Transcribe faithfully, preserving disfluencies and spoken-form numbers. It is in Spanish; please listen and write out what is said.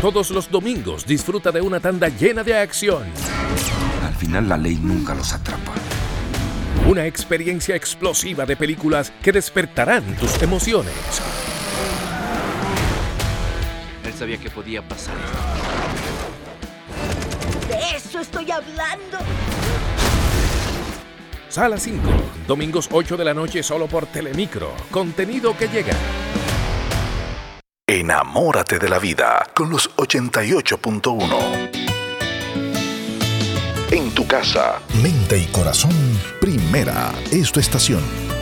Todos los domingos disfruta de una tanda llena de acción. Al final la ley nunca los atrapa. Una experiencia explosiva de películas que despertarán tus emociones. Él sabía que podía pasar. ¡De eso estoy hablando! Sala cinco, domingos ocho de la noche solo por Telemicro. Contenido que llega. Enamórate de la vida con los ochenta y ocho punto uno. En tu casa, mente y corazón, Primera es tu estación.